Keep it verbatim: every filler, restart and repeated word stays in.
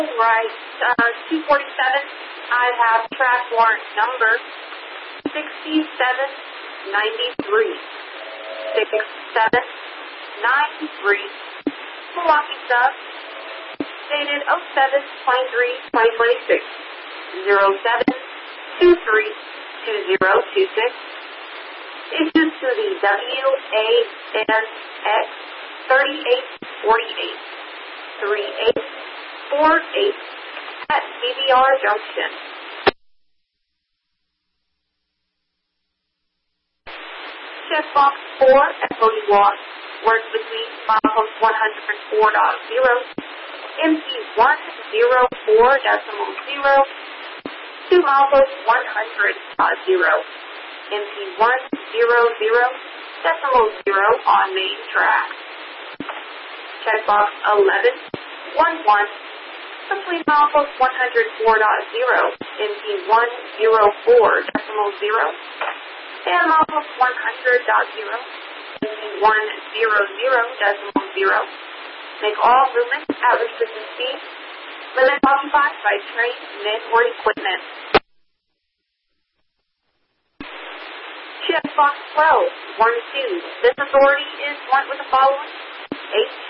Right, uh, two forty-seven, I have track warrant number sixty-seven ninety-three. sixty-seven ninety-three. Milwaukee sub, dated oh seven twenty-three twenty twenty-six. zero seven two three two zero two six. Issued to the W A N X thirty-eight forty-eight. thirty-eight forty-eight at D V R Junction. Checkbox four, Echo One, works between milepost one hundred four point zero, M P one oh four decimal zero, to milepost one hundred point zero, M P one hundred decimal zero on main track. Checkbox eleven, one one, complete milepost one hundred four point zero, M P one oh four decimal zero, and milepost one hundred point zero, M P one hundred decimal zero. Make all movements at restricted speed. Limit occupied by train, men, or equipment. Checkbox twelve, one two. This authority is one with the following: H